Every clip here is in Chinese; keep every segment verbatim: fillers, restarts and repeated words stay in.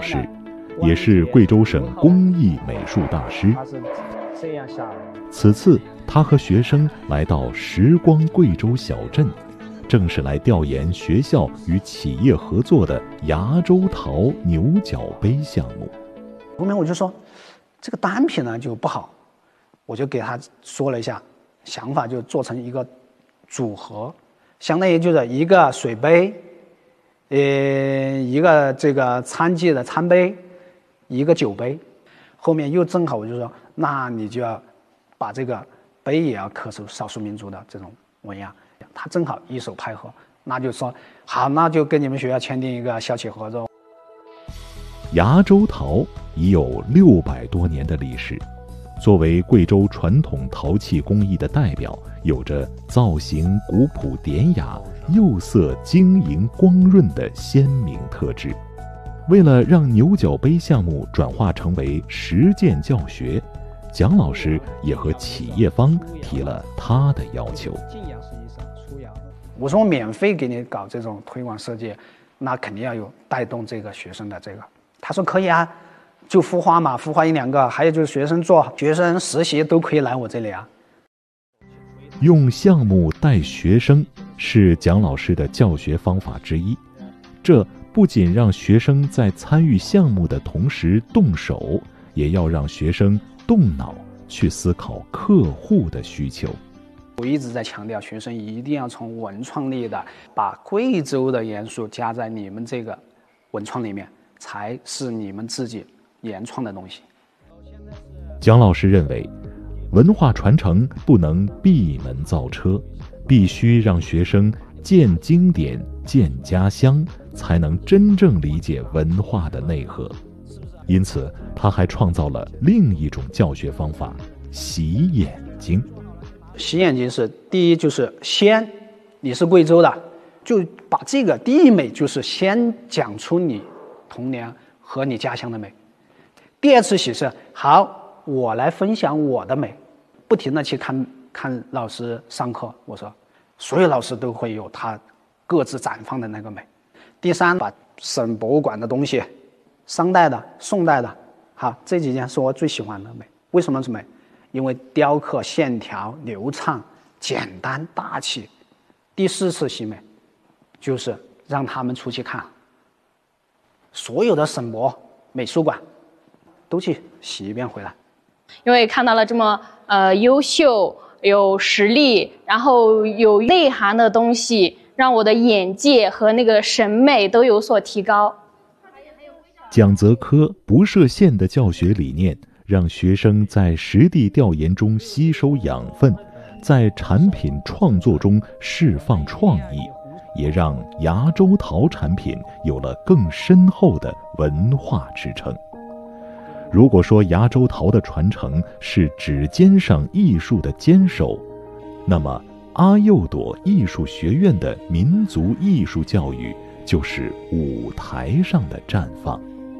师，也是贵州省工艺美术大师。此次他和学生来到时光贵州小镇，正是来调研学校与企业合作的崖州陶牛角杯项目。 后面我就说这个单品呢就不好，我就给他说了一下想法，就做成一个组合，相当于就是一个水杯，呃，一个这个餐具的餐杯，一个酒杯。后面又正好我就说，那你就要把这个杯也要刻出少数民族的这种纹样。他正好一手配合，那就说好，那就跟你们学校签订一个校企合作。 崖州陶已有六百多年的历史，作为贵州传统陶器工艺的代表，有着造型古朴典雅、釉色晶莹光润的鲜明特质。为了让牛角杯项目转化成为实践教学，蒋老师也和企业方提了他的要求。 我说我免费给你搞这种推广设计，那肯定要有带动这个学生的这个。他说可以啊，就孵化嘛，孵化一两个，还有就是学生做学生实习都可以来我这里啊。 用项目带学生是蒋老师的教学方法之一，这不仅让学生在参与项目的同时动手，也要让学生动脑去思考客户的需求。 我一直在强调，学生一定要从文创力的把贵州的元素加在你们这个文创里面，才是你们自己原创的东西。 蒋老师认为，文化传承不能闭门造车，必须让学生见经典、见家乡，才能真正理解文化的内核。因此，他还创造了另一种教学方法——洗眼睛。 洗眼睛是第一，就是先你是贵州的，就把这个第一美就是先讲出你童年和你家乡的美。第二次洗是好，我来分享我的美，不停的去看看老师上课。我说，所有老师都会有他各自绽放的那个美。第三，把省博物馆的东西，商代的、宋代的，好，这几件是我最喜欢的美。为什么是美？因为雕刻线条流畅、简单大气。第四次洗美，就是让他们出去看，所有的省博、美术馆都去洗一遍回来。 因为看到了这么呃优秀、有实力，然后有内涵的东西，让我的眼界和那个审美都有所提高。 蒋泽科不设限的教学理念，让学生在实地调研中吸收养分，在产品创作中释放创意，也让崖州陶产品有了更深厚的文化支撑。如果说崖州陶的传承是指尖上艺术的坚守，那么阿幼朵艺术学院的民族艺术教育就是舞台上的绽放。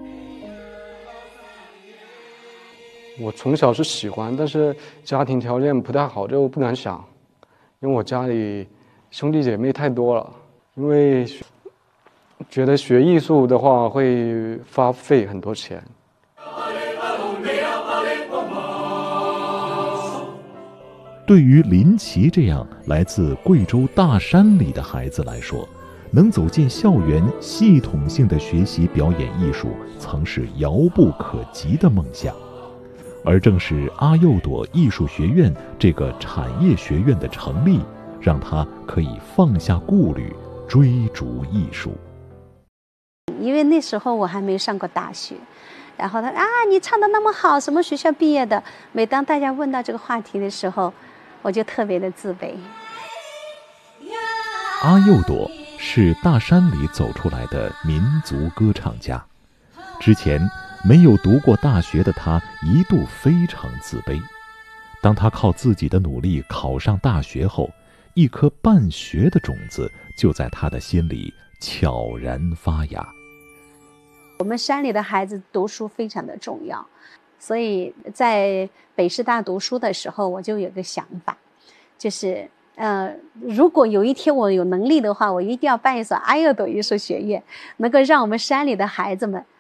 我从小是喜欢，但是家庭条件不太好，就不敢想，因为我家里兄弟姐妹太多了，因为觉得学艺术的话会花费很多钱。 对于林奇这样来自贵州大山里的孩子来说，能走进校园，系统性的学习表演艺术，曾是遥不可及的梦想。而正是阿幼朵艺术学院这个产业学院的成立，让他可以放下顾虑，追逐艺术。 因为那时候我还没上过大学，然后他啊，你唱得那么好，什么学校毕业的？每当大家问到这个话题的时候，我就特别的自卑。 阿幼朵是大山里走出来的民族歌唱家，之前没有读过大学的他一度非常自卑。当他靠自己的努力考上大学后，一颗办学的种子就在他的心里悄然发芽。 我们山里的孩子读书非常的重要，所以在北师大读书的时候，我就有个想法，就是呃，如果有一天我有能力的话，我一定要办一所阿幼朵艺术学院，能够让我们山里的孩子们